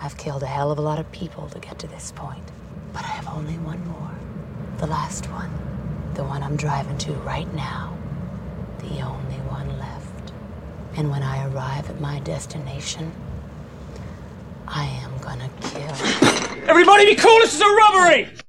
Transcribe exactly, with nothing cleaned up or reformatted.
I've killed a hell of a lot of people to get to this point. But I have only one more. The last one. The one I'm driving to right now. The only one left. And when I arrive at my destination, I am gonna kill. Everybody be cool, this is a robbery!